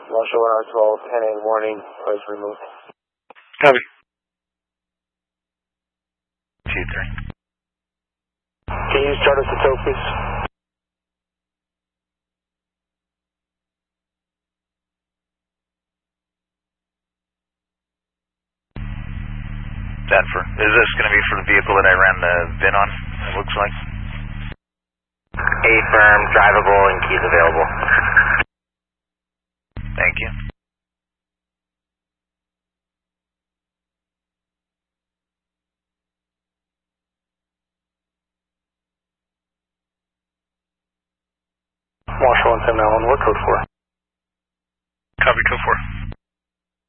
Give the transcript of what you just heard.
Marshall 1R12, 10 warning, was removed. Copy. 2-3. Can you start us to tow, please? Is this going to be for the vehicle that I ran the VIN on, it looks like? Affirm, drivable, and keys available. Thank you. Marshall 110 what code 4? Copy, code 4.